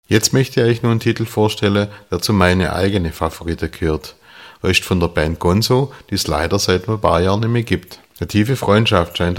Jetzt möchte ich euch nun einen Titel vorstellen, der zu meinen eigenen Favoriten gehört. Er ist von der Band Gonzo, die es leider seit ein paar Jahren nicht mehr gibt. Eine tiefe Freundschaft scheint